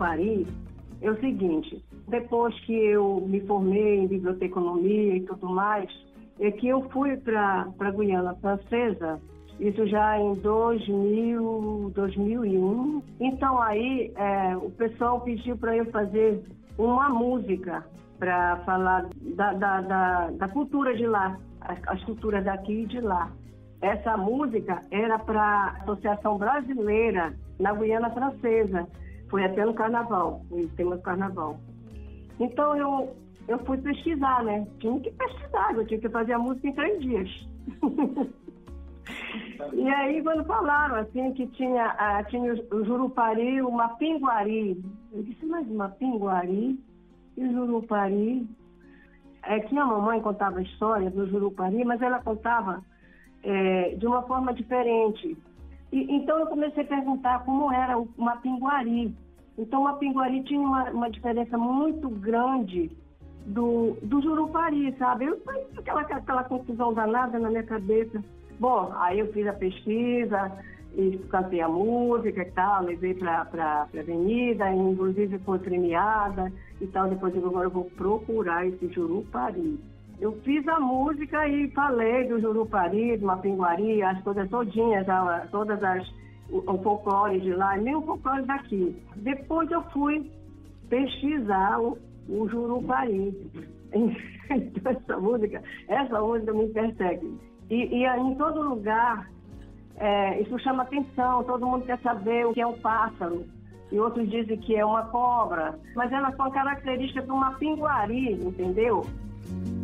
Jurupari é o seguinte, depois que eu me formei em biblioteconomia e tudo mais, é que eu fui para a Guiana Francesa, isso já em 2001. Então aí o pessoal pediu para eu fazer uma música para falar da cultura de lá, as culturas daqui e de lá. Essa música era para a Associação Brasileira na Guiana Francesa, foi até no Carnaval, no tema do Carnaval. Então eu fui pesquisar, né? Tinha que pesquisar, eu tinha que fazer a música em 3 dias. E aí quando falaram assim que tinha o Jurupari, o Mapinguari, eu disse, mas Mapinguari e o Jurupari? É que a mamãe contava a história do Jurupari, mas ela contava de uma forma diferente. Então eu comecei a perguntar como era o Mapinguari. Então o Mapinguari tinha uma diferença muito grande do Jurupari, sabe? Eu fui aquela confusão danada na minha cabeça. Bom, aí eu fiz a pesquisa, e cantei a música e tal, levei para a avenida, inclusive foi premiada e tal. Depois agora eu vou procurar esse Jurupari. Eu fiz a música e falei do Jurupari, do Mapinguari, as coisas todinhas, o folclore de lá, nem o folclore daqui. Depois eu fui pesquisar o Jurupari. Então essa música me persegue. E em todo lugar, isso chama atenção, todo mundo quer saber o que é um pássaro, e outros dizem que é uma cobra, mas elas são características de uma pinguari, entendeu?